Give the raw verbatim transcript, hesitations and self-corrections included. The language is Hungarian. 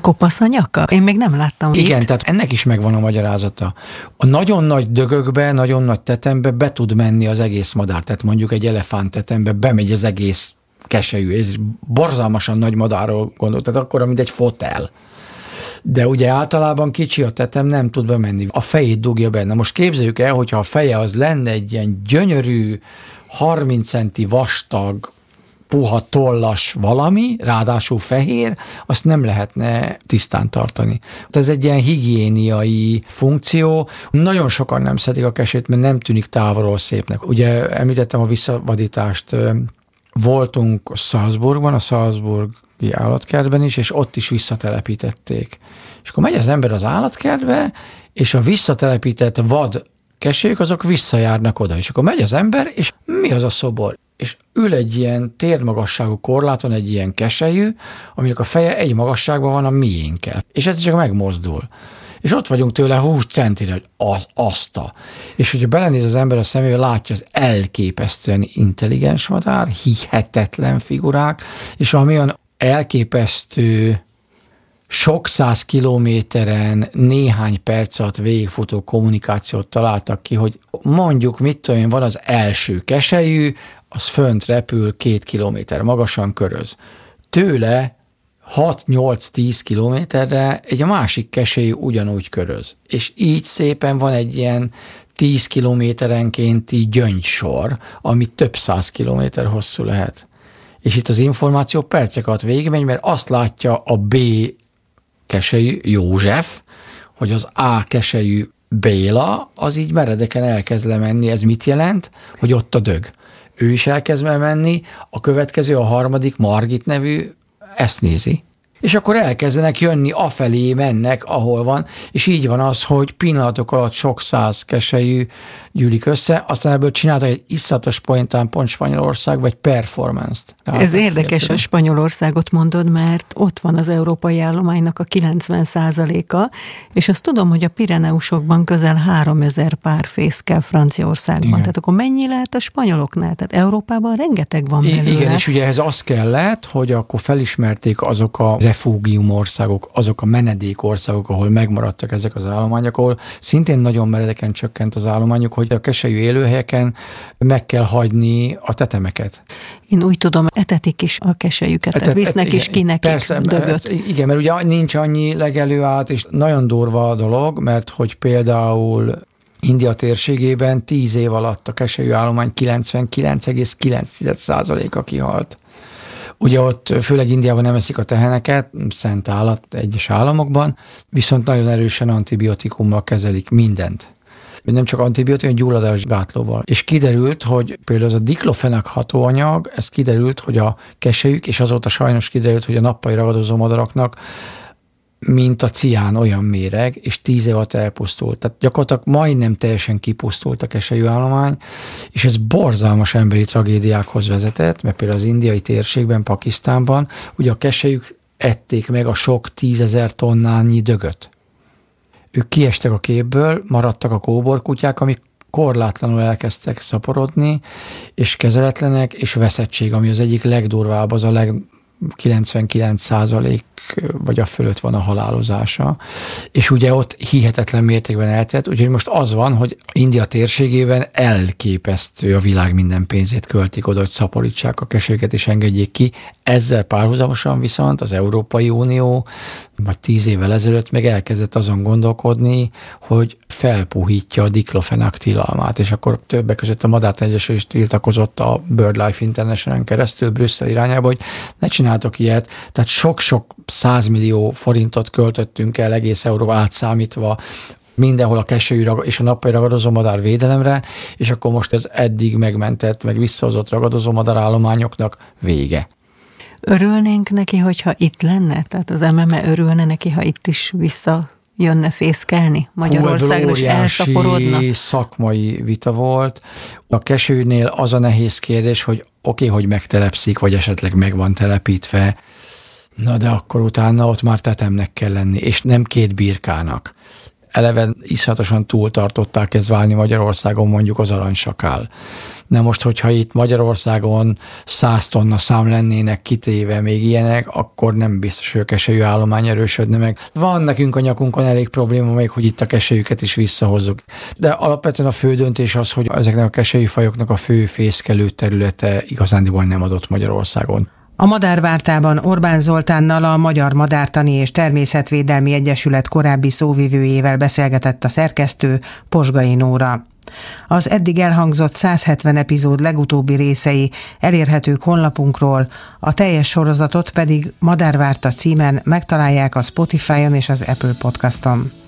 Kopasz a nyaka? Én még nem láttam. Igen, itt. tehát ennek is megvan a magyarázata. A nagyon nagy dögökbe, nagyon nagy tetembe be tud menni az egész madár. Tehát mondjuk egy elefánt tetembe bemegy az egész keselyű, és borzalmasan nagy madárról gondol, tehát akkor, mint egy fotel. De ugye általában kicsi a tetem, nem tud bemenni. A fejét dugja benne. Most képzeljük el, hogyha a feje az lenne egy ilyen gyönyörű, harminc centi vastag, puha tollas valami, ráadásul fehér, azt nem lehetne tisztán tartani. Ez egy ilyen higiéniai funkció. Nagyon sokan nem szedik a kesét, mert nem tűnik távolról szépnek. Ugye említettem a visszavadítást, voltunk Salzburgban, a Salzburgi állatkertben is, és ott is visszatelepítették. És akkor megy az ember az állatkertbe, és a visszatelepített vad kesélyek, azok visszajárnak oda. És akkor megy az ember, és mi az a szobor? És ül egy ilyen térmagasságú korláton egy ilyen keselyű, aminek a feje egy magasságban van a miénkkel. És ez csak megmozdul. És ott vagyunk tőle húsz centire, hogy az, azt a. És hogyha belenéz az ember a szemébe, látja az elképesztően intelligens madár, hihetetlen figurák, és valami olyan elképesztő sok száz kilométeren néhány perc alatt végigfutó kommunikációt találtak ki, hogy mondjuk, mit tudom én, van az első keselyű, az fönt repül két kilométer magasan köröz. Tőle hat-nyolc-tíz kilométerre egy másik kesély ugyanúgy köröz. És így szépen van egy ilyen tíz kilométerenkénti gyöngysor, ami több száz kilométer hosszú lehet. És itt az információ percek alatt végigmegy, mert azt látja a B keselyű József, hogy az A keselyű Béla, az így meredeken elkezd lemenni. Ez mit jelent? Hogy ott a dög. Ő is elkezd menni, a következő, a harmadik Margit nevű ezt nézi. És akkor elkezdenek jönni, afelé mennek, ahol van, és így van az, hogy pillanatok alatt sok száz keselyű gyűlik össze, aztán ebből csináltak egy iszonyatos pointán pont Spanyolországba egy performance-t. Tehát ez érdekes, hogy Spanyolországot mondod, mert ott van az európai állománynak a kilencven százaléka, és azt tudom, hogy a Pireneusokban közel háromezer pár fészkel Franciaországban. Igen. Tehát akkor mennyi lehet a spanyoloknál? Tehát Európában rengeteg van belőle. Igen, és ugye ehhez az kellett, hogy akkor felismerték azok a refúgium országok, azok a menedék országok, ahol megmaradtak ezek az állományok, ahol szintén nagyon meredeken csökkent az állományok, hogy a keselyű élőhelyeken meg kell hagyni a tetemeket. Én úgy tudom, etetik is a keselyüket, tehát visznek et, is ki nekik persze, dögöt. Igen, mert ugye nincs annyi legelő át, és nagyon durva a dolog, mert hogy például India térségében tíz év alatt a keselyű állomány kilencvenkilenc egész kilenc százaléka kihalt. Ugye ott főleg Indiában nem eszik a teheneket, szent állat egyes államokban, viszont nagyon erősen antibiotikummal kezelik mindent. Nem csak antibiotikum, gyulladásgátlóval. És kiderült, hogy például az a diklofenak hatóanyag, ez kiderült, hogy a keselyük, és azóta sajnos kiderült, hogy a nappali ragadozó madaraknak, mint a cián olyan méreg, és tíz év alatt elpusztult. Tehát gyakorlatilag majdnem teljesen kipusztult a keselyű állomány, és ez borzalmas emberi tragédiákhoz vezetett, mert például az indiai térségben, Pakisztánban, ugye a keselyük ették meg a sok tízezer tonnányi dögöt. Ők kiestek a képből, maradtak a kóborkutyák, amik korlátlanul elkezdtek szaporodni, és kezeletlenek, és veszettség, ami az egyik legdurvább, az a leg kilencvenkilenc százalék vagy a fölött van a halálozása, és ugye ott hihetetlen mértékben eltelt, úgyhogy most az van, hogy India térségében elképesztő, a világ minden pénzét költik oda, hogy szaporítsák a keselyüket és engedjék ki. Ezzel párhuzamosan viszont az Európai Unió vagy tíz évvel ezelőtt meg elkezdett azon gondolkodni, hogy felpuhítja a diklofenak tilalmát, és akkor többek között a Madártani Egyesület is tiltakozott a BirdLife International-en keresztül Brüsszel irányába, hogy ne csináltok ilyet, tehát sok-sok százmillió forintot költöttünk el egész Európa átszámítva mindenhol a keselyű és a nappali ragadozó madár védelemre, és akkor most ez eddig megmentett, meg visszahozott ragadozó madár állományoknak vége. Örülnénk neki, hogyha itt lenne? Tehát az em em e örülne neki, ha itt is vissza jönne fészkelni Magyarországra, és elszaporodna? Szakmai vita volt. A keselyűnél az a nehéz kérdés, hogy oké, okay, hogy megtelepszik, vagy esetleg meg van telepítve, na de akkor utána ott már tetemnek kell lenni, és nem két birkának. eleve iszonyatosan túltartották kezd válni Magyarországon mondjuk az aranysakál. De most, hogyha itt Magyarországon száz tonna szám lennének kitéve még ilyenek, akkor nem biztos, hogy a keselyű állomány erősödne meg. Van nekünk a nyakunkon elég probléma még, hogy itt a keselyüket is visszahozzuk. De alapvetően a fő döntés az, hogy ezeknek a keselyű fajoknak a fő fészkelő területe igazándiból nem adott Magyarországon. A Madárvártában Orbán Zoltánnal, a Magyar Madártani és Természetvédelmi Egyesület korábbi szóvivőjével beszélgetett a szerkesztő, Posgai Nóra. Az eddig elhangzott száz hetven epizód legutóbbi részei elérhetők honlapunkról, a teljes sorozatot pedig Madárvárta címen megtalálják a Spotify-on és az Apple Podcaston.